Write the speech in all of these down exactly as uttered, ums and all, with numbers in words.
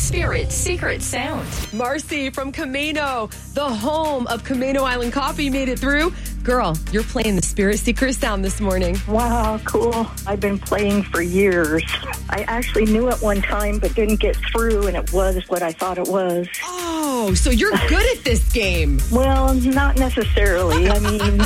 Spirit Secret Sound. Marcy from Camino, the home of Camino Island Coffee, made it through. Girl, you're playing the Spirit Secret Sound this morning. Wow, cool. I've been playing for years. I actually knew it one time, but didn't get through, and it was what I thought it was. Oh, so you're good at this game. Well, not necessarily. I mean...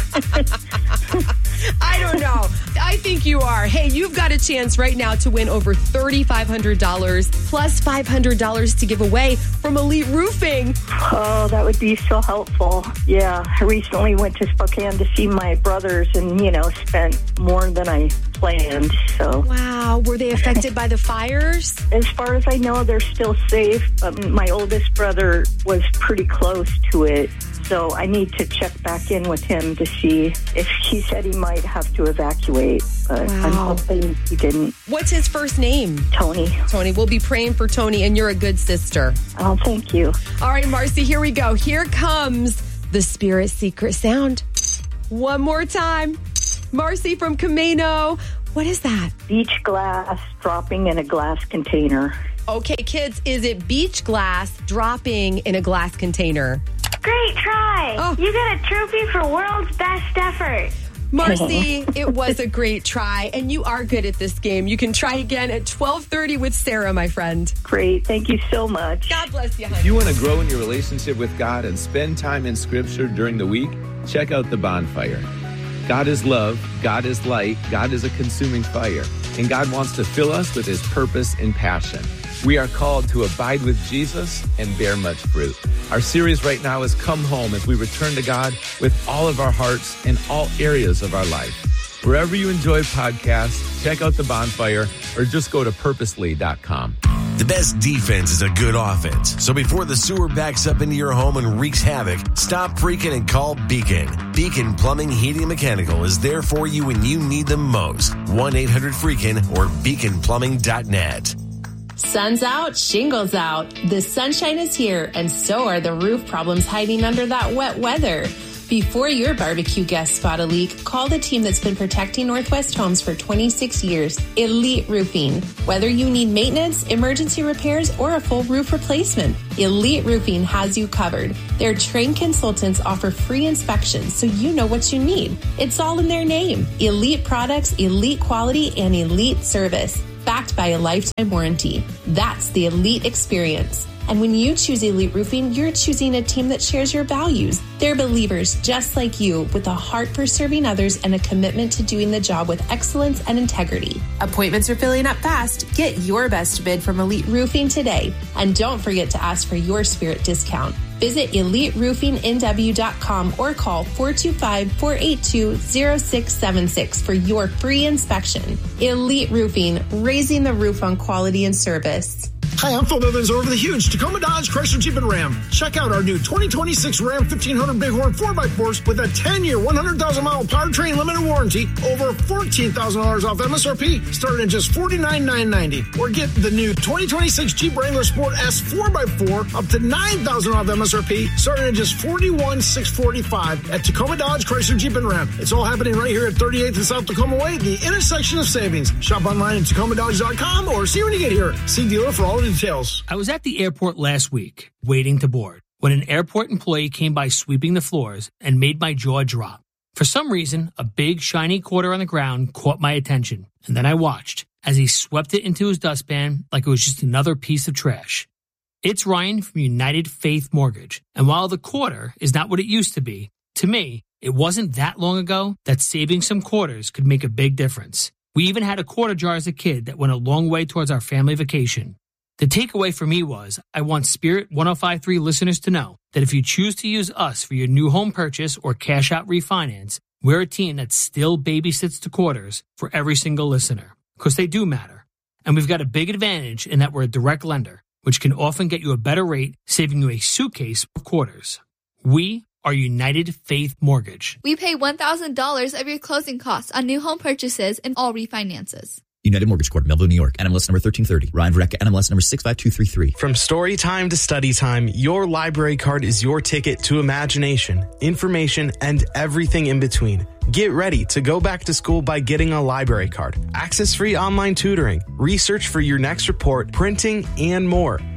I don't know. I think you are. Hey, you've got a chance right now to win over three thousand five hundred dollars plus five hundred dollars to give away from Elite Roofing. Oh, that would be so helpful. Yeah, I recently went to Spokane to see my brothers and, you know, spent more than I planned. So, wow. Were they affected by the fires? As far as I know, they're still safe. Um, my oldest brother was pretty close to it. So I need to check back in with him to see if he said he might have to evacuate, but wow. I'm hoping he didn't. What's his first name? Tony. Tony. We'll be praying for Tony, and you're a good sister. Oh, thank you. All right, Marcy, here we go. Here comes the Spirit Secret Sound. One more time. Marcy from Camino. What is that? Beach glass dropping in a glass container. Okay, kids, is it beach glass dropping in a glass container? Great try. Oh. You got a trophy for world's best effort. Marcy, it was a great try, and you are good at this game. You can try again at twelve thirty with Sarah, my friend. Great. Thank you so much. God bless you, honey. If you want to grow in your relationship with God and spend time in Scripture during the week, check out The Bonfire. God is love, God is light, God is a consuming fire, and God wants to fill us with His purpose and passion. We are called to abide with Jesus and bear much fruit. Our series right now is Come Home as we return to God with all of our hearts in all areas of our life. Wherever you enjoy podcasts, check out The Bonfire or just go to purposely dot com. The best defense is a good offense. So before the sewer backs up into your home and wreaks havoc, stop freaking and call Beacon. Beacon Plumbing, Heating, and Mechanical is there for you when you need them most. one eight hundred freakin' or beacon plumbing dot net. Sun's out, shingles out. The sunshine is here, and so are the roof problems hiding under that wet weather. Before your barbecue guests spot a leak, call the team that's been protecting Northwest homes for twenty-six years, Elite Roofing. Whether you need maintenance, emergency repairs, or a full roof replacement, Elite Roofing has you covered. Their trained consultants offer free inspections so you know what you need. It's all in their name. Elite products, elite quality, and elite service. Backed by a lifetime warranty. That's the Elite experience. And when you choose Elite Roofing, you're choosing a team that shares your values. They're believers just like you, with a heart for serving others and a commitment to doing the job with excellence and integrity. Appointments are filling up fast. Get your best bid from Elite Roofing today. And don't forget to ask for your Spirit discount. Visit elite roofing n w dot com or call four two five, four eight two, zero six seven six for your free inspection. Elite Roofing, raising the roof on quality and service. Hi, I'm Phil Bivens over the huge Tacoma Dodge Chrysler Jeep and Ram. Check out our new twenty twenty-six Ram fifteen hundred Bighorn four by fours with a ten-year, one hundred thousand mile powertrain limited warranty, over fourteen thousand dollars off M S R P, starting at just forty-nine thousand nine hundred ninety dollars. Or get the new twenty twenty-six Jeep Wrangler Sport S four by four up to nine thousand dollars off M S R P, starting at just forty-one thousand six hundred forty-five dollars at Tacoma Dodge Chrysler Jeep and Ram. It's all happening right here at thirty-eighth and South Tacoma Way, the intersection of savings. Shop online at tacoma dodge dot com or see when you get here. See dealer for all the details. I was at the airport last week, waiting to board, when an airport employee came by sweeping the floors and made my jaw drop. For some reason, a big, shiny quarter on the ground caught my attention, and then I watched as he swept it into his dustpan like it was just another piece of trash. It's Ryan from United Faith Mortgage, and while the quarter is not what it used to be, to me, it wasn't that long ago that saving some quarters could make a big difference. We even had a quarter jar as a kid that went a long way towards our family vacation. The takeaway for me was, I want Spirit one oh five point three listeners to know that if you choose to use us for your new home purchase or cash out refinance, we're a team that still babysits the quarters for every single listener, because they do matter. And we've got a big advantage in that we're a direct lender, which can often get you a better rate, saving you a suitcase of quarters. We are United Faith Mortgage. We pay one thousand dollars of your closing costs on new home purchases and all refinances. United Mortgage Corp, Melville, New York. N M L S number thirteen thirty. Ryan Verrecka, N M L S number six five two three three. From story time to study time, your library card is your ticket to imagination, information, and everything in between. Get ready to go back to school by getting a library card. Access free online tutoring, research for your next report, printing, and more.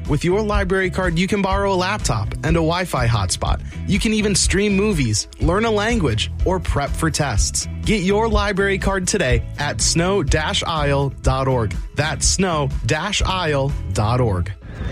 With your library card, you can borrow a laptop and a Wi-Fi hotspot. You can even stream movies, learn a language, or prep for tests. Get your library card today at snow dash aisle dot org. That's snow dash aisle dot org.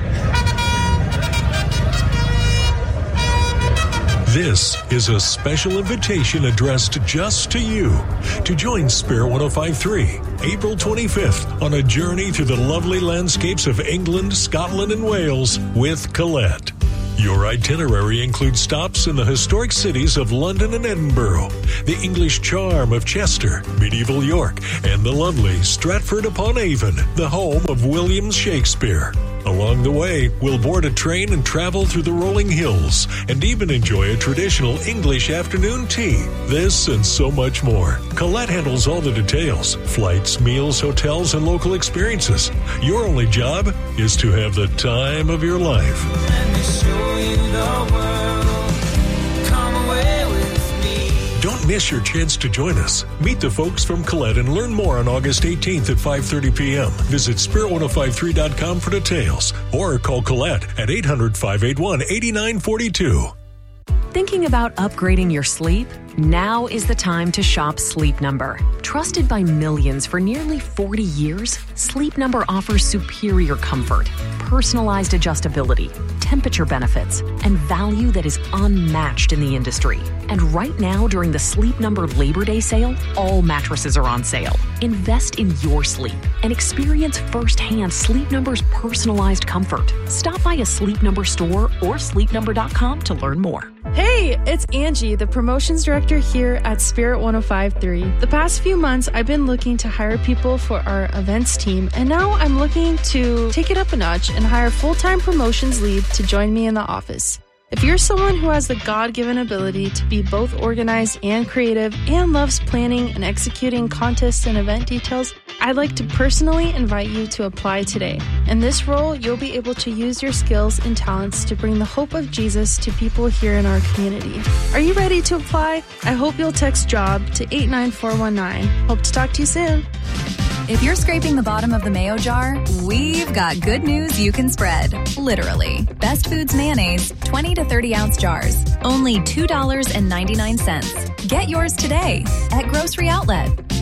This is a special invitation addressed just to you to join Spirit one oh five point three April twenty-fifth on a journey through the lovely landscapes of England, Scotland, and Wales with Colette. Your itinerary includes stops in the historic cities of London and Edinburgh, the English charm of Chester, medieval York, and the lovely Stratford-upon-Avon, the home of William Shakespeare. Along the way, we'll board a train and travel through the rolling hills and even enjoy a traditional English afternoon tea. This and so much more. Colette handles all the details: flights, meals, hotels, and local experiences. Your only job is to have the time of your life. Let me show you the world. Come away with me. Don't miss your chance to join us. Meet the folks from Colette and learn more on August eighteenth at five thirty p.m. Visit spirit ten fifty-three dot com for details or call Colette at eight hundred, five eight one, eight nine four two. Thinking about upgrading your sleep? Now is the time to shop Sleep Number. Trusted by millions for nearly forty years, Sleep Number offers superior comfort, personalized adjustability, temperature benefits, and value that is unmatched in the industry. And right now, during the Sleep Number Labor Day sale, all mattresses are on sale. Invest in your sleep and experience firsthand Sleep Number's personalized comfort. Stop by a Sleep Number store or sleep number dot com to learn more. Hey, it's Angie, the promotions director here at Spirit one oh five point three. The past few months, I've been looking to hire people for our events team, and now I'm looking to take it up a notch and hire a full-time promotions lead to join me in the office. If you're someone who has the God-given ability to be both organized and creative and loves planning and executing contests and event details, I'd like to personally invite you to apply today. In this role, you'll be able to use your skills and talents to bring the hope of Jesus to people here in our community. Are you ready to apply? I hope you'll text JOB to eight nine four one nine. Hope to talk to you soon. If you're scraping the bottom of the mayo jar, we've got good news you can spread. Literally. Best Foods mayonnaise, twenty to thirty ounce jars. Only two dollars and ninety-nine cents. Get yours today at Grocery Outlet.